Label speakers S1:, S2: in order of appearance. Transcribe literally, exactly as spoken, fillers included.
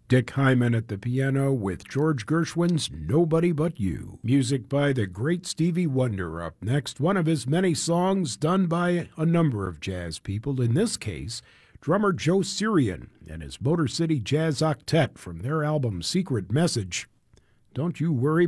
S1: Dick Hyman at the piano with George Gershwin's Nobody But You. Music by the great Stevie Wonder. Up next, one of his many songs done by a number of jazz people, in this case, drummer Joe Sirian and his Motor City Jazz Octet from their album Secret Message. Don't you worry